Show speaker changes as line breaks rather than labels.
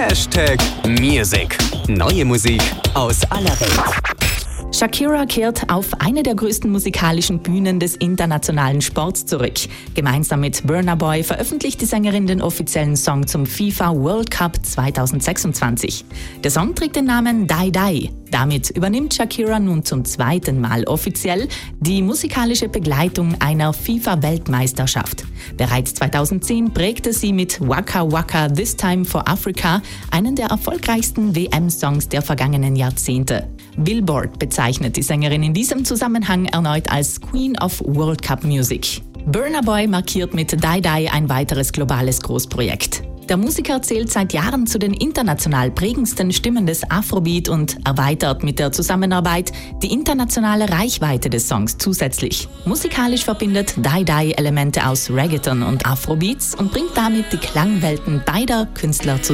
#Music. Neue Musik aus aller Welt.
Shakira kehrt auf eine der größten musikalischen Bühnen des internationalen Sports zurück. Gemeinsam mit Burna Boy veröffentlicht die Sängerin den offiziellen Song zum FIFA World Cup 2026. Der Song trägt den Namen Die Die. Damit übernimmt Shakira nun zum zweiten Mal offiziell die musikalische Begleitung einer FIFA-Weltmeisterschaft. Bereits 2010 prägte sie mit Waka Waka This Time for Africa einen der erfolgreichsten WM-Songs der vergangenen Jahrzehnte. Billboard bezeichnet die Sängerin in diesem Zusammenhang erneut als Queen of World Cup Music. Burna Boy markiert mit Die Die ein weiteres globales Großprojekt. Der Musiker zählt seit Jahren zu den international prägendsten Stimmen des Afrobeat und erweitert mit der Zusammenarbeit die internationale Reichweite des Songs zusätzlich. Musikalisch verbindet Die Die Elemente aus Reggaeton und Afrobeats und bringt damit die Klangwelten beider Künstler zusammen.